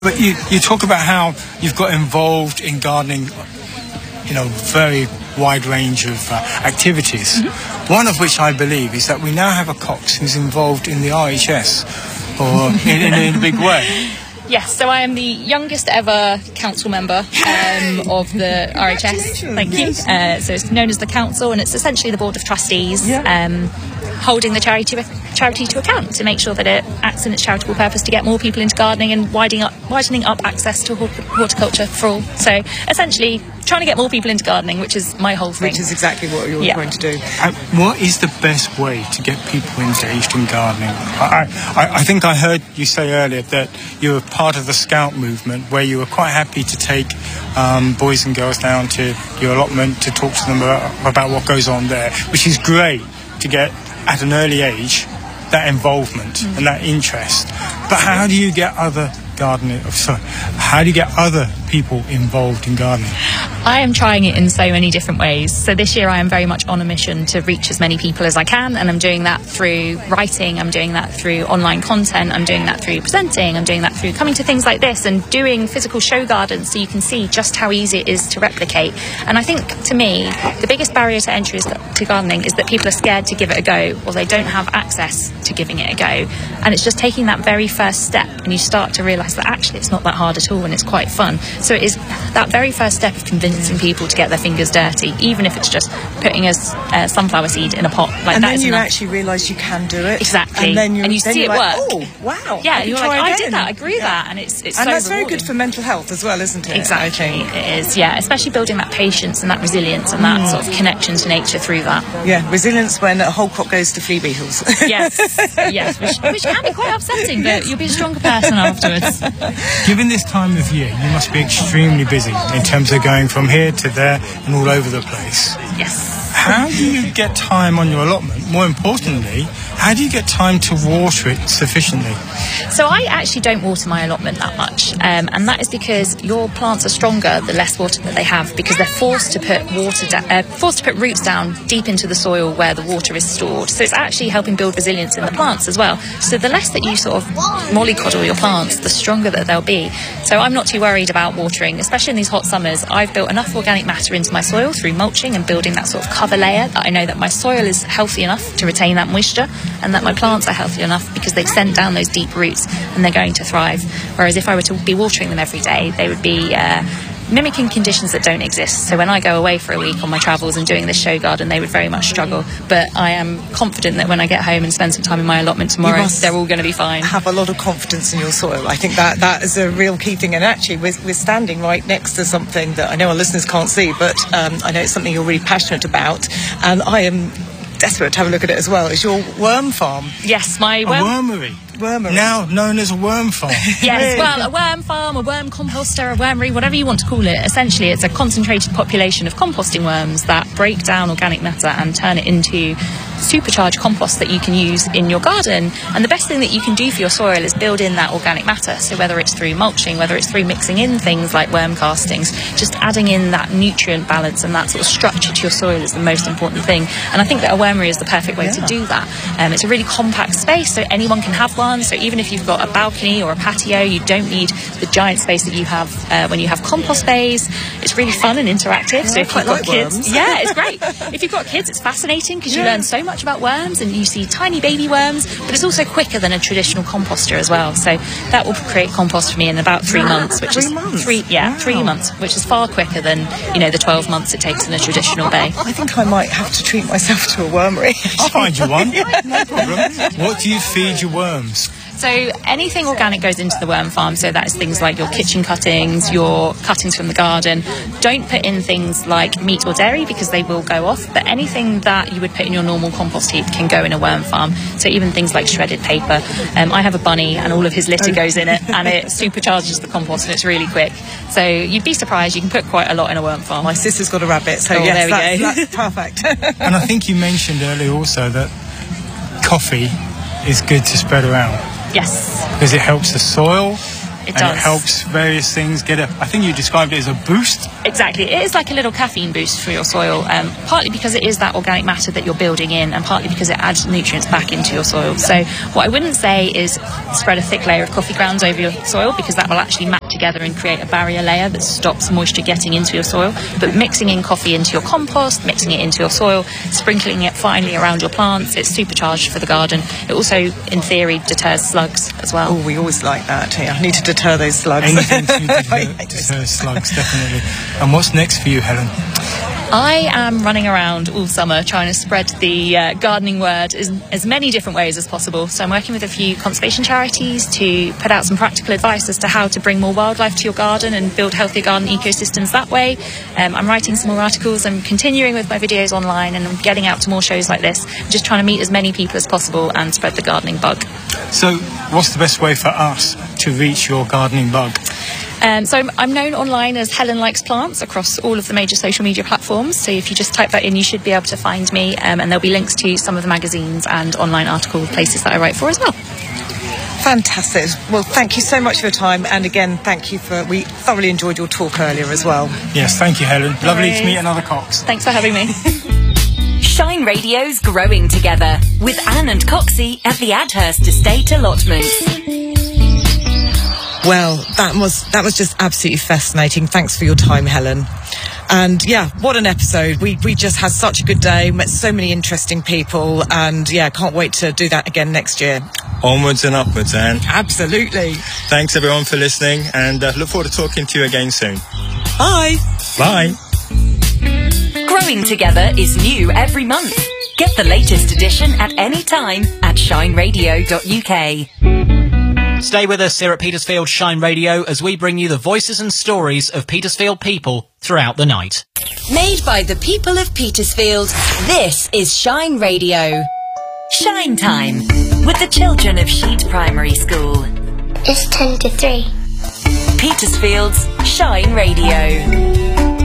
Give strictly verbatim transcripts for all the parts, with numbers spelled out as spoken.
But you, you talk about how you've got involved in gardening, you know, very wide range of uh, activities. Mm-hmm. One of which I believe is that we now have a Cox who's involved in the R H S, or in, in, in a big way. Yes, so I am the youngest ever council member um, of the R H S. Thank you. Uh, so it's known as the council, and it's essentially the board of trustees yeah. um, holding the charity to, charity to account to make sure that it acts in its charitable purpose to get more people into gardening and widening up, widening up access to horticulture for all. So essentially trying to get more people into gardening, which is my whole thing. Which is exactly what you're yeah. going to do. Uh, what is the best way to get people engaged in gardening? I, I, I think I heard you say earlier that you were part of the Scout movement, where you were quite happy to take um, boys and girls down to your allotment to talk to them about, about what goes on there, which is great to get at an early age that involvement mm. and that interest. But how do you get other gardening? Sorry, how do you get other people involved in gardening? I am trying it in so many different ways. So this year I am very much on a mission to reach as many people as I can, and I'm doing that through writing, I'm doing that through online content, I'm doing that through presenting, I'm doing that through coming to things like this and doing physical show gardens so you can see just how easy it is to replicate. And I think, to me, the biggest barrier to entry to gardening is that people are scared to give it a go, or they don't have access to giving it a go. And it's just taking that very first step, and you start to realise that actually it's not that hard at all, and it's quite fun. So it is that very first step of convincing people to get their fingers dirty, even if it's just putting a uh, sunflower seed in a pot. Like and that then is you enough. Actually realise you can do it. Exactly. And then you and you then see it like, work. Oh, wow. Yeah, and you're like, again. I did that, I grew yeah. that, and it's it's and so that's rewarding. very good for mental health as well, isn't it? Exactly, it is. Yeah, especially building that patience and that resilience and that mm. sort of connection to nature through that. Yeah, resilience when a whole crop goes to flea beetles. Yes, yes, which, which can be quite upsetting, but you'll be a stronger person afterwards. Given this time of year, you must be extremely busy in terms of going from here to there and all over the place. Yes. How do you get time on your allotment? More importantly, how do you get time to water it sufficiently? So I actually don't water my allotment that much, um, and that is because your plants are stronger the less water that they have, because they're forced to put water da- uh, forced to put roots down deep into the soil where the water is stored. So it's actually helping build resilience in the plants as well. So the less that you sort of mollycoddle your plants, the stronger that they'll be. So I'm not too worried about watering, especially in these hot summers. I've built enough organic matter into my soil through mulching and building that sort of cover layer that I know that my soil is healthy enough to retain that moisture, and that my plants are healthy enough because they've sent down those deep roots and they're going to thrive. Whereas if I were to be watering them every day, they would be uh, mimicking conditions that don't exist. So when I go away for a week on my travels and doing this show garden, they would very much struggle. But I am confident that when I get home and spend some time in my allotment tomorrow, they're all going to be fine. Have a lot of confidence in your soil. I think that that is a real key thing. And actually, we're, we're standing right next to something that I know our listeners can't see, but um, I know it's something you're really passionate about. And I am desperate to have a look at it as well. It's your worm farm. Yes, my worm... worm... A wormery. Wormery. Now known as a worm farm. Yes, well, a worm farm, a worm composter, a wormery, whatever you want to call it. Essentially, it's a concentrated population of composting worms that break down organic matter and turn it into supercharged compost that you can use in your garden. And the best thing that you can do for your soil is build in that organic matter. So whether it's through mulching, whether it's through mixing in things like worm castings, just adding in that nutrient balance and that sort of structure to your soil is the most important thing. And I think that a wormery is the perfect way yeah. to do that. Um, it's a really compact space, so anyone can have one. So even if you've got a balcony or a patio, you don't need the giant space that you have uh, when you have compost bays. It's really fun and interactive. Yeah, so if you've got like kids, worms. yeah, it's great. If you've got kids, it's fascinating because yeah. you learn so much about worms and you see tiny baby worms, but it's also quicker than a traditional composter as well. So that will create compost for me in about three months, which three is months. three yeah wow. three months, which is far quicker than you know the twelve months it takes in a traditional bay. I think I might have to treat myself to a wormery. I'll find you one. No problem. What do you feed your worms? So anything organic goes into the worm farm, so that is things like your kitchen cuttings, your cuttings from the garden. Don't put in things like meat or dairy because they will go off, but anything that you would put in your normal compost heap can go in a worm farm. So even things like shredded paper. Um, I have a bunny and all of his litter goes in it and it supercharges the compost and it's really quick. So you'd be surprised, you can put quite a lot in a worm farm. My sister's got a rabbit, so oh, yes, there we that's, go. that's perfect. And I think you mentioned earlier also that coffee is good to spread around. Yes. Because it helps the soil It and does. it helps various things get a, I think you described it as a boost. Exactly. It is like a little caffeine boost for your soil, um, partly because it is that organic matter that you're building in, and partly because it adds nutrients back into your soil. So what I wouldn't say is spread a thick layer of coffee grounds over your soil, because that will actually map together and create a barrier layer that stops moisture getting into your soil. But mixing in coffee into your compost, mixing it into your soil, sprinkling it finely around your plants, it's supercharged for the garden. It also, in theory, deters slugs as well. Oh, we always like that. Yeah, I need to deter those slugs. Anything to deter, deter slugs, definitely. And what's next for you, Helen? I am running around all summer trying to spread the uh, gardening word in as many different ways as possible. So I'm working with a few conservation charities to put out some practical advice as to how to bring more wildlife to your garden and build healthier garden ecosystems that way. Um, I'm writing some more articles. I'm continuing with my videos online, and I'm getting out to more shows like this, just trying to meet as many people as possible and spread the gardening bug. So what's the best way for us to reach your gardening bug? Um, so I'm, I'm known online as Helen Likes Plants across all of the major social media platforms. So if you just type that in, you should be able to find me, um, and there'll be links to some of the magazines and online article places that I write for as well. Fantastic. Well, thank you so much for your time, and again, thank you for, we thoroughly enjoyed your talk earlier as well. Yes, thank you, Helen. No Lovely worries. to meet another Cox. Thanks for having me. Shine Radio's growing together with Anne and Coxie at the Adhurst Estate Allotment. Well, that was that was just absolutely fascinating. Thanks for your time, Helen. And yeah, what an episode. We we just had such a good day, met so many interesting people, and yeah, can't wait to do that again next year. Onwards and upwards, Anne. Absolutely. Thanks everyone for listening, and uh, look forward to talking to you again soon. Bye. Bye. Growing Together is new every month. Get the latest edition at any time at shine radio dot U K. Stay with us here at Petersfield Shine Radio as we bring you the voices and stories of Petersfield people throughout the night. Made by the people of Petersfield, this is Shine Radio. Shine Time with the children of Sheet Primary School. It's ten to three. Petersfield's Shine Radio.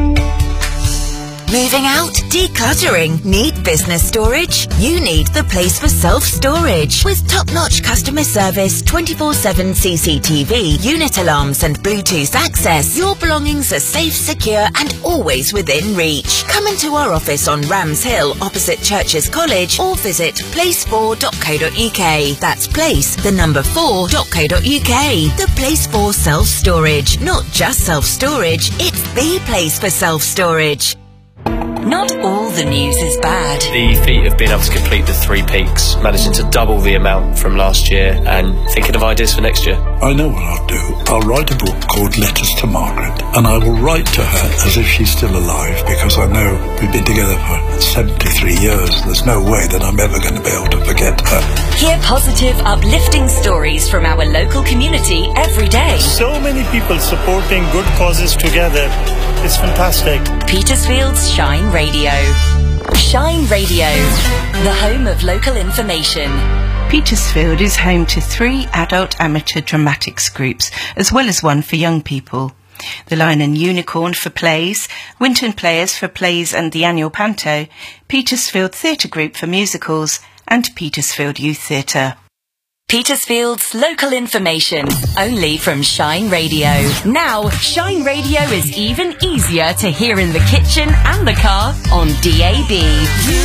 Moving out? Decluttering? Need business storage? You need the place for self-storage. With top-notch customer service, twenty-four seven C C T V, unit alarms and Bluetooth access, your belongings are safe, secure and always within reach. Come into our office on Rams Hill opposite Churches College, or visit place four dot co dot U K. That's place, the number four dot co dot U K. The place for self-storage. Not just self-storage, it's the place for self-storage. Not all the news is bad. The feat of being able to complete the three peaks, managing to double the amount from last year, and thinking of ideas for next year. I know what I'll do. I'll write a book called Letters to Margaret, and I will write to her as if she's still alive, because I know we've been together for seventy-three years. There's no way that I'm ever going to be able to forget her. Hear positive, uplifting stories from our local community every day. So many people supporting good causes together. It's fantastic. Petersfield's Shine Radio. Shine Radio, the home of local information. Petersfield is home to three adult amateur dramatics groups, as well as one for young people. The Lion and Unicorn for plays, Winton Players for plays and the annual Panto, Petersfield Theatre Group for musicals, and Petersfield Youth Theatre. Petersfield's local information, only from Shine Radio. Now, Shine Radio is even easier to hear in the kitchen and the car on D A B.